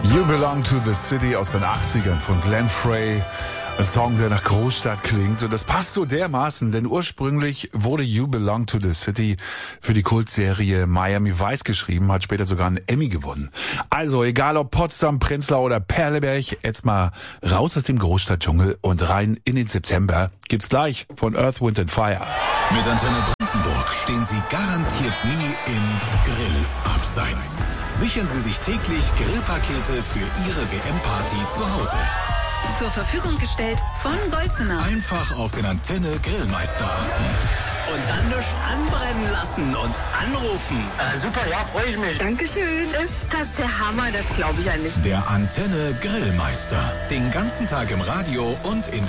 You Belong to the City aus den 80ern von Glenn Frey. Ein Song, der nach Großstadt klingt. Und das passt so dermaßen, denn ursprünglich wurde You Belong to the City für die Kultserie Miami Vice geschrieben, hat später sogar einen Emmy gewonnen. Also, egal ob Potsdam, Prenzlau oder Perleberg, jetzt mal raus aus dem Großstadtdschungel und rein in den September. Gibt's gleich von Earth, Wind and Fire. Mit Antenne Brandenburg stehen Sie garantiert nie im Grillabseits. Sichern Sie sich täglich Grillpakete für Ihre WM-Party zu Hause. Zur Verfügung gestellt von Golzener. Einfach auf den Antenne Grillmeister achten. Und dann nicht anbrennen lassen und anrufen. Super, ja, freue ich mich. Dankeschön. Ist das der Hammer? Das glaube ich ja nicht. Der Antenne Grillmeister. Den ganzen Tag im Radio und in